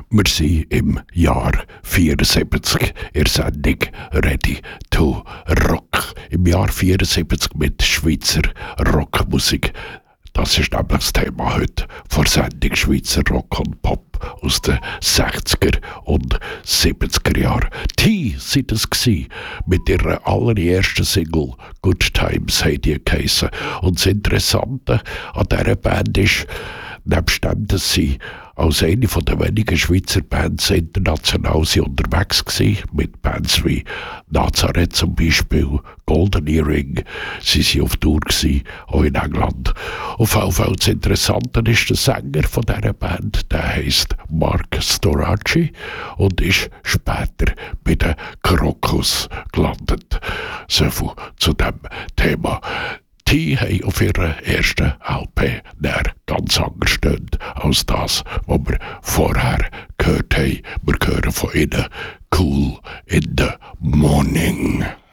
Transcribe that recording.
Wir sind im Jahr 74 in der Sendung Ready to Rock. Im Jahr 74 mit Schweizer Rockmusik. Das ist nämlich das Thema heute vor Sendung Schweizer Rock und Pop aus den 60er und 70er Jahren. Die sind es gsi mit ihrer allerersten Single «Good Times» haben die geheissen. Und das Interessante an dieser Band ist, nebst dem, dass sie als eine von den wenigen Schweizer Bands international unterwegs gsi, mit Bands wie Nazareth zum Beispiel, Golden Earring, sie waren auf Tour gsi, auch in England. Auf jeden Fall das Interessante ist, der Sänger von dieser Band, der heisst Mark Storacci und ist später bei den Krokus gelandet. So viel zu dem Thema. Die haben auf ihrer ersten LP ganz anders stehen als das, was wir vorher gehört haben. Wir hören von ihnen «Cool in the Morning».